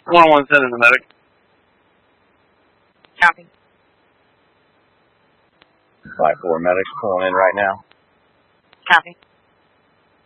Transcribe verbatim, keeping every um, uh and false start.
one one sending the medic. Copy. five four medics pulling in right now. Copy.